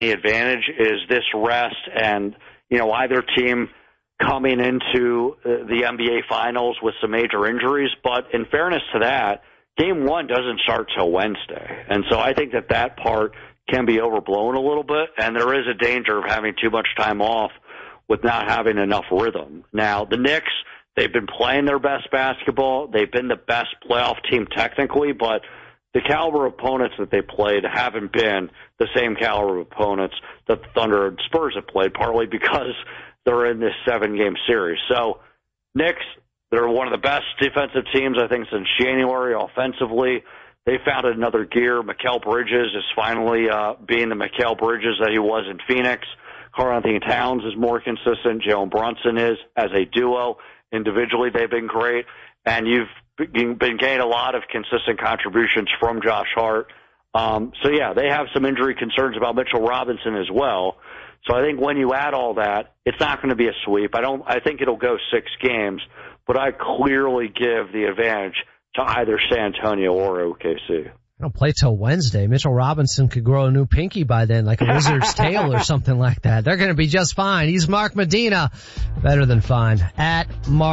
the advantage is this rest and, either team coming into the NBA Finals with some major injuries. But in fairness to that, Game 1 doesn't start till Wednesday. And so I think that part can be overblown a little bit, and there is a danger of having too much time off with not having enough rhythm. Now, the Knicks, they've been playing their best basketball. They've been the best playoff team technically, but the caliber of opponents that they played haven't been the same caliber of opponents that the Thunder and Spurs have played, partly because they're in this 7-game series. So, Knicks, they're one of the best defensive teams, I think, since January offensively. They found another gear. Mikal Bridges is finally being the Mikal Bridges that he was in Phoenix. Karl-Anthony Towns is more consistent. Jalen Brunson is as a duo. Individually, they've been great. And you've been getting a lot of consistent contributions from Josh Hart. They have some injury concerns about Mitchell Robinson as well. So I think when you add all that, it's not going to be a sweep. I think it'll go 6 games, but I clearly give the advantage to either San Antonio or OKC. I don't play till Wednesday. Mitchell Robinson could grow a new pinky by then, like a lizard's tail or something like that. They're going to be just fine. He's Mark Medina. Better than fine. At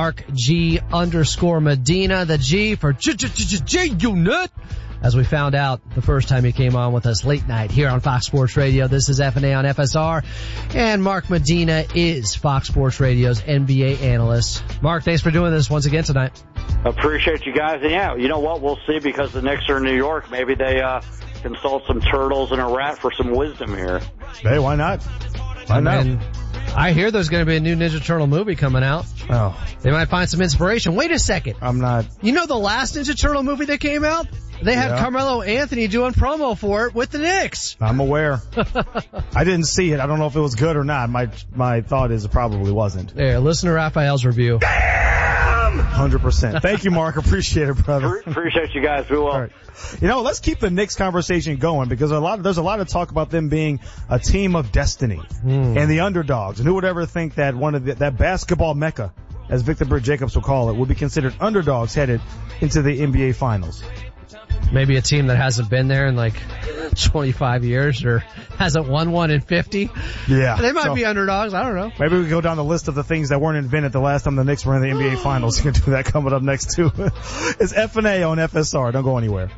@MarkG_Medina. The G for G-Unit. As we found out the first time he came on with us late night here on Fox Sports Radio. This is F&A on FSR. And Mark Medina is Fox Sports Radio's NBA analyst. Mark, thanks for doing this once again tonight. Appreciate you guys. And yeah, you know what? We'll see, because the Knicks are in New York. Maybe they consult some turtles and a rat for some wisdom here. Hey, why not? Why not? I hear there's going to be a new Ninja Turtle movie coming out. Oh. They might find some inspiration. Wait a second. I'm not. You know the last Ninja Turtle movie that came out? They had Carmelo Anthony doing promo for it with the Knicks. I'm aware. I didn't see it. I don't know if it was good or not. My thought is it probably wasn't. There, listen to Raphael's review. Damn! 100%. Thank you, Mark. Appreciate it, brother. Appreciate you guys. We will. All right. Let's keep the Knicks conversation going, because there's a lot of talk about them being a team of destiny and the underdogs. And who would ever think that that basketball mecca, as Victor Britt Jacobs will call it, would be considered underdogs headed into the NBA Finals? Maybe a team that hasn't been there in like 25 years or hasn't won one in 50. Yeah. They might be underdogs. I don't know. Maybe we can go down the list of the things that weren't invented the last time the Knicks were in the NBA Finals. You can do that coming up next too. It's F&A on FSR. Don't go anywhere.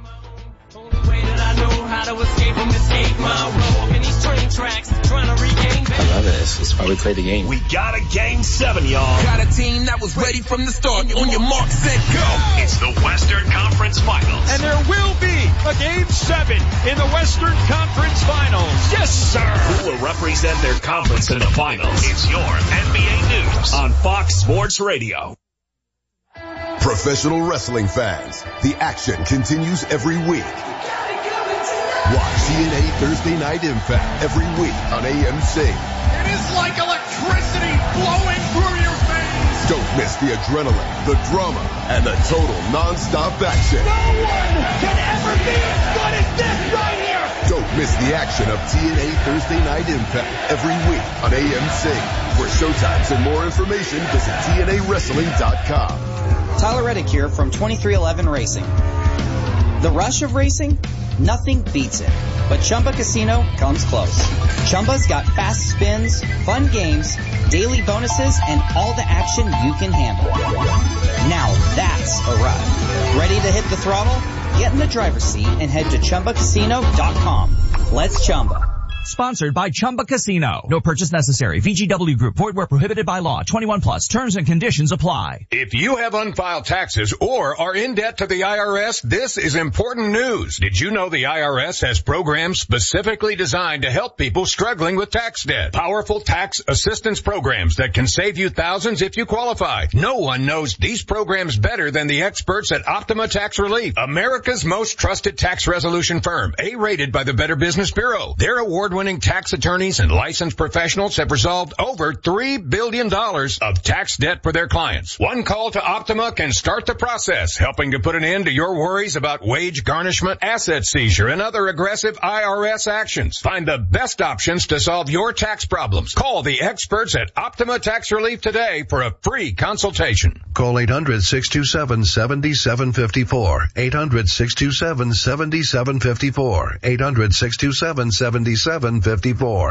I love it. It's why we play the game. We got a Game 7, y'all. Got a team that was ready from the start. On your mark, set, go. It's the Western Conference Finals. And there will be a Game 7 in the Western Conference Finals. Yes, sir. Who will represent their conference in the finals? It's your NBA News on Fox Sports Radio. Professional wrestling fans, the action continues every week. Watch TNA Thursday Night Impact every week on AMC. It is like electricity blowing through your veins. Don't miss the adrenaline, the drama, and the total non-stop action. No one can ever be as good as this right here. Don't miss the action of TNA Thursday Night Impact every week on AMC. For showtimes and more information, visit TNAWrestling.com. Tyler Reddick here from 2311 Racing. The rush of racing? Nothing beats it, but Chumba Casino comes close. Chumba's got fast spins, fun games, daily bonuses, and all the action you can handle. Now that's a ride. Ready to hit the throttle? Get in the driver's seat and head to ChumbaCasino.com. Let's Chumba. Sponsored by Chumba Casino. No purchase necessary. VGW Group. Void where prohibited by law. 21 plus. Terms and conditions apply. If you have unfiled taxes or are in debt to the IRS, this is important news. Did you know the IRS has programs specifically designed to help people struggling with tax debt? Powerful tax assistance programs that can save you thousands if you qualify. No one knows these programs better than the experts at Optima Tax Relief, America's most trusted tax resolution firm, A-rated by the Better Business Bureau. Their award-winning tax attorneys and licensed professionals have resolved over $3 billion of tax debt for their clients. One call to Optima can start the process, helping to put an end to your worries about wage garnishment, asset seizure, and other aggressive IRS actions. Find the best options to solve your tax problems. Call the experts at Optima Tax Relief today for a free consultation. Call Call 800-627-7754. 800-627-7754. 800-627-7754.